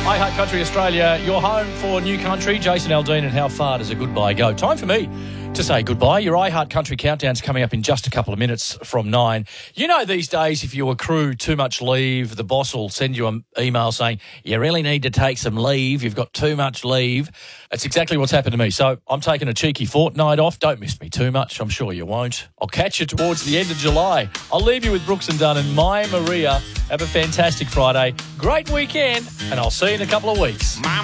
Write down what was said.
Hi Heart Country Australia, your home for new country. Jason Aldean, and how far does a goodbye go? Time for me to say goodbye. Your iHeart Country Countdown's coming up in just a couple of minutes from 9. You know, these days, if you accrue too much leave, the boss will send you an email saying, you really need to take some leave. You've got too much leave. That's exactly what's happened to me. So I'm taking a cheeky fortnight off. Don't miss me too much. I'm sure you won't. I'll catch you towards the end of July. I'll leave you with Brooks and Dunn and My Maria. Have a fantastic Friday. Great weekend, and I'll see you in a couple of weeks.